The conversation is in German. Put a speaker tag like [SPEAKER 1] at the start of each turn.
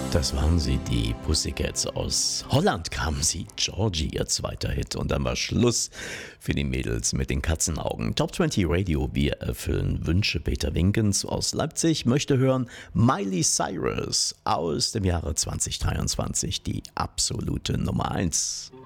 [SPEAKER 1] Das waren sie, die Pussycats. Aus Holland kamen sie. Georgie, ihr zweiter Hit. Und dann war Schluss für die Mädels mit den Katzenaugen. Top 20 Radio, wir erfüllen Wünsche. Peter Winkens aus Leipzig möchte hören Miley Cyrus aus dem Jahre 2023, die absolute Nummer 1.